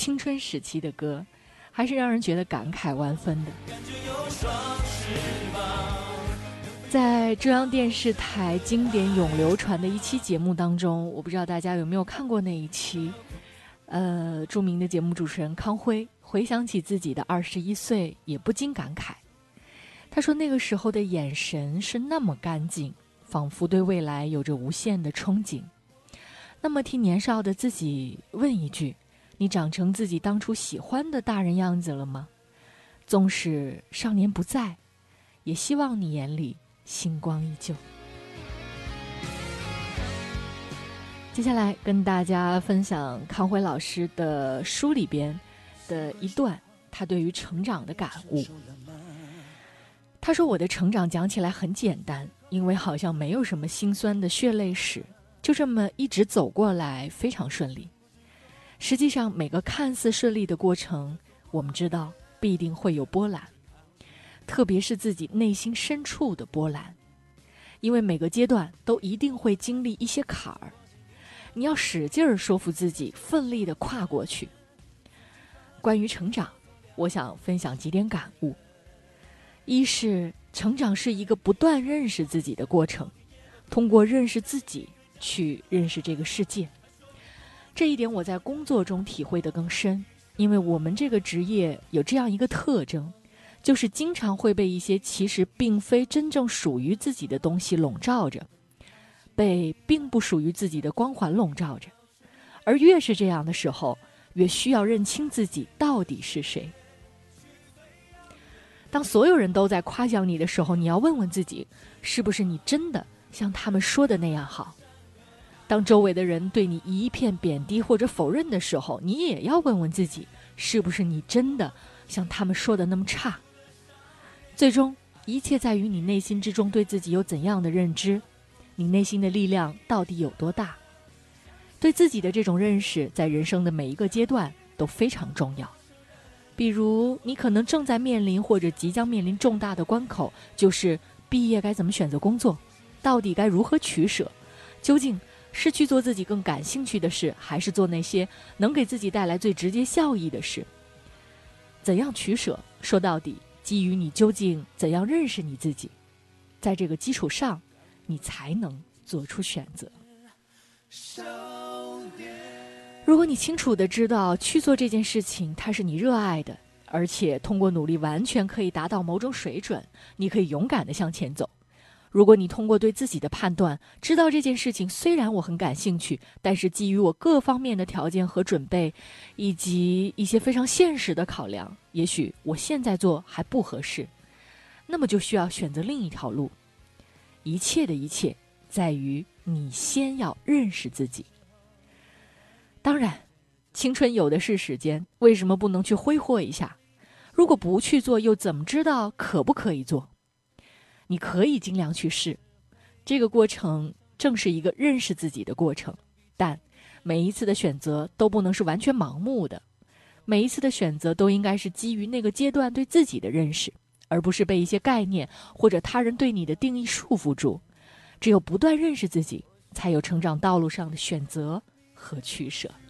青春时期的歌，还是让人觉得感慨万分的。在中央电视台经典永流传的一期节目当中，我不知道大家有没有看过那一期，著名的节目主持人康辉回想起自己的21岁，也不禁感慨。他说那个时候的眼神是那么干净，仿佛对未来有着无限的憧憬。那么替年少的自己问一句，你长成自己当初喜欢的大人样子了吗？纵使少年不在，也希望你眼里星光依旧。接下来跟大家分享康辉老师的书里边的一段他对于成长的感悟。他说，我的成长讲起来很简单，因为好像没有什么辛酸的血泪史，就这么一直走过来非常顺利。实际上每个看似顺利的过程，我们知道必定会有波澜，特别是自己内心深处的波澜，因为每个阶段都一定会经历一些坎儿，你要使劲儿说服自己，奋力地跨过去。关于成长，我想分享几点感悟。一是成长是一个不断认识自己的过程，通过认识自己去认识这个世界。这一点我在工作中体会得更深，因为我们这个职业有这样一个特征，就是经常会被一些其实并非真正属于自己的东西笼罩着，被并不属于自己的光环笼罩着。而越是这样的时候，越需要认清自己到底是谁。当所有人都在夸奖你的时候，你要问问自己，是不是你真的像他们说的那样好？当周围的人对你一片贬低或者否认的时候，你也要问问自己，是不是你真的像他们说的那么差？最终，一切在于你内心之中对自己有怎样的认知，你内心的力量到底有多大？对自己的这种认识，在人生的每一个阶段都非常重要。比如你可能正在面临或者即将面临重大的关口，就是毕业该怎么选择工作，到底该如何取舍，究竟是去做自己更感兴趣的事，还是做那些能给自己带来最直接效益的事？怎样取舍，说到底基于你究竟怎样认识你自己，在这个基础上你才能做出选择。如果你清楚地知道去做这件事情它是你热爱的，而且通过努力完全可以达到某种水准，你可以勇敢地向前走。如果你通过对自己的判断知道这件事情虽然我很感兴趣，但是基于我各方面的条件和准备，以及一些非常现实的考量，也许我现在做还不合适，那么就需要选择另一条路。一切的一切在于你先要认识自己。当然，青春有的是时间，为什么不能去挥霍一下？如果不去做，又怎么知道可不可以做？你可以尽量去试，这个过程正是一个认识自己的过程，但每一次的选择都不能是完全盲目的，每一次的选择都应该是基于那个阶段对自己的认识，而不是被一些概念或者他人对你的定义束缚住。只有不断认识自己，才有成长道路上的选择和取舍。